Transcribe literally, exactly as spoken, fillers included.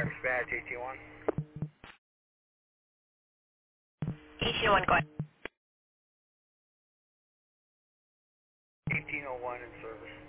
Dispatch eighteen oh one. eighteen oh one, go ahead. eighteen oh one in service.